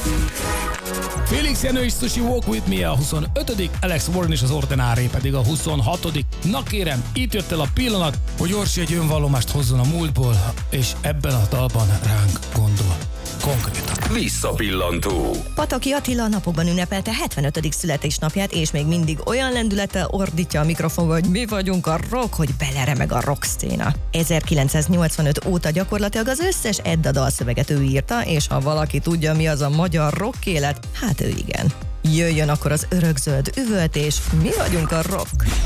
Félix Jenő és Sushi Walk With Me a 25., Alex Warren és az Ordinary pedig a 26. Na kérem, itt jött el a pillanat, hogy Orsi egy önvallomást hozzon a múltból, és ebben a dalban ránk gondol. Konkrétan. Visszapillantó. Pataki Attila a napokban ünnepelte 75. születésnapját, és még mindig olyan lendülettel ordítja a mikrofonba, hogy mi vagyunk a rock, hogy beleremeg a rock szcéna. 1985 óta gyakorlatilag az összes Edda dalszöveget ő írta, és ha valaki tudja, mi az a magyar rock élet, hát ő igen. Jöjjön akkor az örökzöld üvöltés, mi vagyunk a rock.